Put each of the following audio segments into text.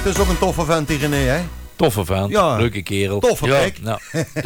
Het is ook een toffe vent, die René, hè? Toffe vent, Ja. leuke kerel. Toffe pik. Nou,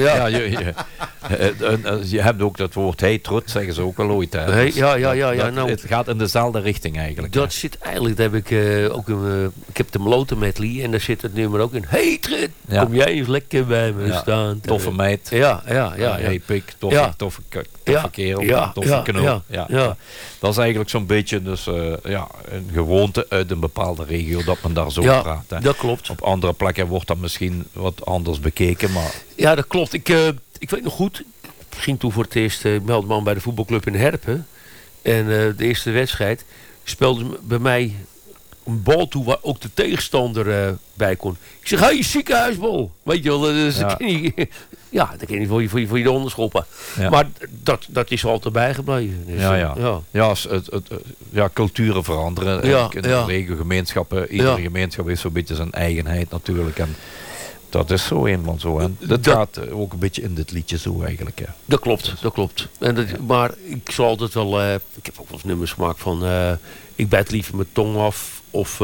je hebt ook dat woord heetrut, zeggen ze ook wel ooit. Hè? Hey, ja. Nou, het gaat in dezelfde richting eigenlijk. dat zit eigenlijk, daar heb ik ook ik heb de Meloten medley en daar zit het nummer ook in. Hey Trit, Ja. kom jij eens lekker bij me staan. Toffe meid. Ja. Hey pik, toffe kerel, Ja, toffe knul. ja. Dat is eigenlijk zo'n beetje dus, een gewoonte uit een bepaalde regio dat men daar zo praat. Hè. Dat klopt. Op andere plekken wordt dat misschien wat anders bekeken, maar... Ja, dat klopt. Ik weet nog goed, ik ging toen voor het eerst, ik meldde me aan bij de voetbalclub in Herpen. En de eerste wedstrijd speelde bij mij een bal toe waar ook de tegenstander bij kon. Ik zeg, hey, ziekenhuisbal. Weet je wel, dat kan je niet voor je de onderschoppen. Ja. Maar dat is er altijd bijgebleven. Dus, culturen veranderen. Ja, In de regio-gemeenschappen, iedere gemeenschap heeft zo'n beetje zijn eigenheid natuurlijk. En dat is zo eenmaal zo. En dat gaat ook een beetje in dit liedje zo eigenlijk. Hè. Dat klopt. En maar ik zal altijd wel... ik heb ook wel eens nummers gemaakt van... ik bijt liever mijn tong af. Of...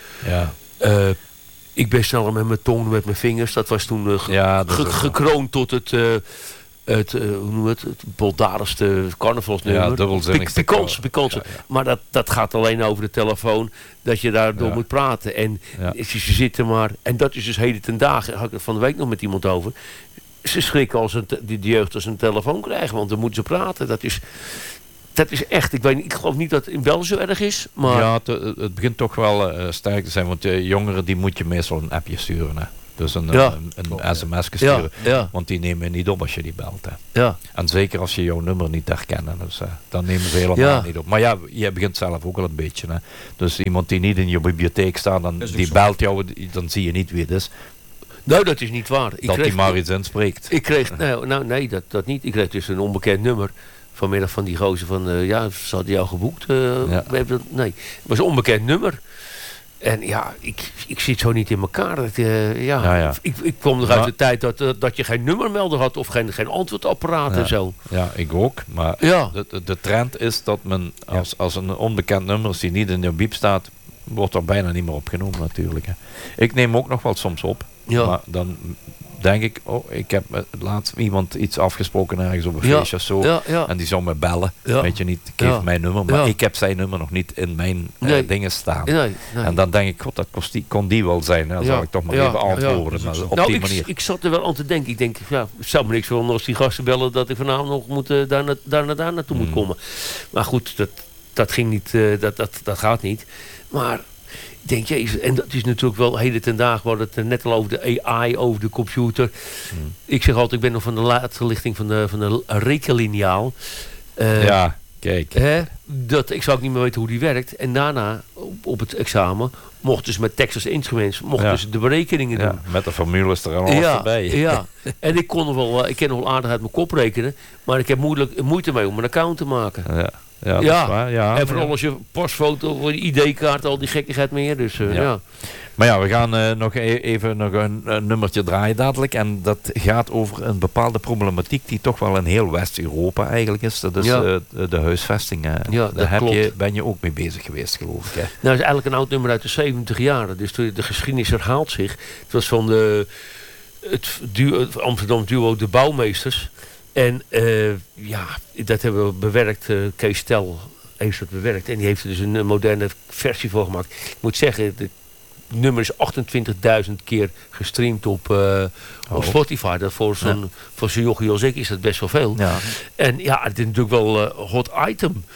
ik ben sneller met mijn tong dan met mijn vingers. Dat was toen gekroond tot het... hoe noem je het baldadigste carnavalsnummer. Ja, dubbelzinnigste. Pikantse. Maar dat gaat alleen over de telefoon. Dat je daardoor moet praten. En ze zitten maar... En dat is dus heden ten dagen. Daar had ik het van de week nog met iemand over. Ze schrikken als die jeugd als een telefoon krijgen. Want dan moeten ze praten. Dat is echt... Ik geloof niet dat het in België zo erg is. Maar... Ja, het begint toch wel sterk te zijn. Want jongeren die moet je meestal een appje sturen. Hè. Dus een sms sturen. Ja. Want die nemen je niet op als je die belt. Hè. Ja. En zeker als je jouw nummer niet herkennen. Dus dan nemen ze helemaal niet op. Maar ja, je begint zelf ook wel een beetje. Hè. Dus iemand die niet in je bibliotheek staat, die belt jou, dan zie je niet wie het is. Nou, dat is niet waar. Dat hij maar iets inspreekt. Ik kreeg, nee, dat niet. Ik kreeg dus een onbekend nummer. Vanmiddag van die gozer van, ze hadden jou geboekt. Nee, het was een onbekend nummer. En ja, ik zit zo niet in elkaar. Ik kwam nog uit de tijd dat je geen nummermelder had of geen antwoordapparaat en zo. Ja, ik ook. Maar de trend is dat men als een onbekend nummer, als die niet in de biep staat, wordt er bijna niet meer opgenomen natuurlijk. Hè. Ik neem ook nog wel soms op. Ja. Maar dan denk ik, ik heb laatst iemand iets afgesproken ergens op een feestje of zo. En die zou me bellen. Weet je niet, ik geef mijn nummer. Maar ik heb zijn nummer nog niet in mijn dingen staan. Nee. En dan denk ik, god, dat kon die wel zijn. Dan zou ik toch maar even antwoorden. Maar op die manier. Ik zat er wel aan te denken. Ik denk, het zou me niks veranderen als die gasten bellen dat ik vanavond nog daar naartoe moet komen. Maar goed, dat ging niet. Dat gaat niet. Maar ik denk, jezus, en dat is natuurlijk wel heden ten dagen, we hadden het net al over de AI, over de computer. Ik zeg altijd, ik ben nog van de laatste lichting van de rekenliniaal. Kijk. Ik zou ook niet meer weten hoe die werkt. En daarna, op het examen, mochten ze met Texas Instruments ze de berekeningen doen. Met de formules er al erbij. Ja, en ik kan nog wel aardig uit mijn kop rekenen, maar ik heb moeite mee om een account te maken. Ja, dat is waar. Ja, en vooral als je pasfoto, je ID-kaart, al die gekkigheid meer. Dus, Maar we gaan nog even een nummertje draaien dadelijk. En dat gaat over een bepaalde problematiek die toch wel in heel West-Europa eigenlijk is. Dat is de huisvesting. Daar ben je ook mee bezig geweest, geloof ik. Hè? Nou, dat is eigenlijk een oud nummer uit de 70 jaren. Dus de geschiedenis herhaalt zich. Het was van het Amsterdam duo De Bouwmeesters. En dat hebben we bewerkt. Kees Tel heeft dat bewerkt. En die heeft er dus een moderne versie voor gemaakt. Ik moet zeggen, het nummer is 28.000 keer gestreamd op Spotify. Dat voor zo'n jochie als ik is dat best wel veel. Ja. En het is natuurlijk wel hot item.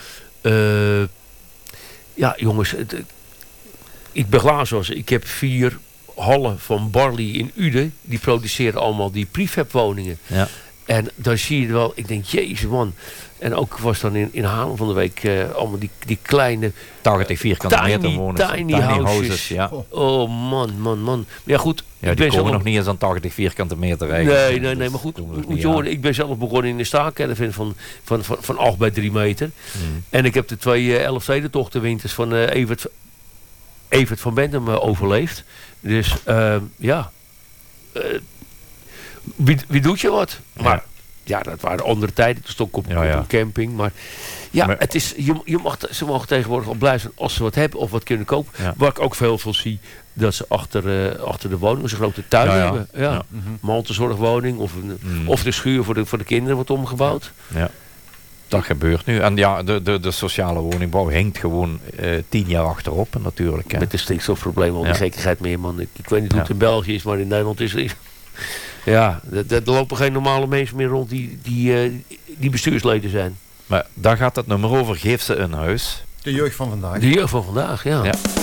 Jongens, ik ben glazen. Ik heb 4 hallen van Barley in Uden. Die produceren allemaal die prefab woningen. Ja. En dan zie je wel, ik denk, jezus man. En ook was dan in Haarlem van de week allemaal die kleine 80 vierkante meter wonen. Tiny houses. Ja. Oh man. Maar ja goed. Ja, die komen nog niet eens aan 80 vierkante meter eigenlijk. Nee, maar goed. Moet je horen, ik ben zelf begonnen in de staakerven van 8 bij 3 meter. En ik heb de 2 Elfstedentochtenwinters van Evert van Bentham overleefd. Dus wie doet je wat? Maar ja, dat waren andere tijden. Toen stond ik op een camping. Maar het is, ze mogen tegenwoordig al blij zijn als ze wat hebben of wat kunnen kopen. Ja. Waar ik ook veel van zie, dat ze achter de woning een grote tuin hebben. Ja. Mantelzorgwoning of de schuur voor de kinderen wordt omgebouwd. Ja. Dat gebeurt nu. En ja, de sociale woningbouw hinkt gewoon 10 jaar achterop natuurlijk. Hè. Met de stikstofproblemen, al die gekkigheid meer, man. Ik weet niet hoe het in België is, maar in Nederland is het... Ja, er lopen geen normale mensen meer rond die bestuursleden zijn. Maar daar gaat het nummer over. Geef ze een huis. De jeugd van vandaag. De jeugd van vandaag, ja.